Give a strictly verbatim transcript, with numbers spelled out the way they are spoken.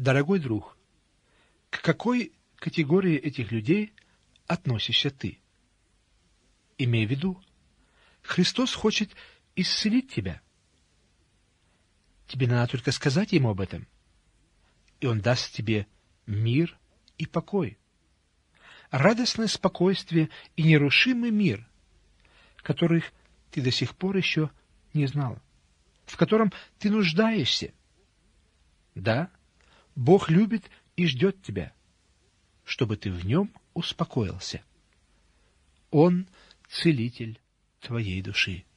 Дорогой друг, к какой категории этих людей относишься ты? Имей в виду, Христос хочет исцелить тебя. Тебе надо только сказать Ему об этом, и Он даст тебе мир и покой. Радостное спокойствие и нерушимый мир, которых ты до сих пор еще не знала, в котором ты нуждаешься. Да, Бог любит и ждет тебя, чтобы ты в Нем успокоился. Он — целитель твоей души.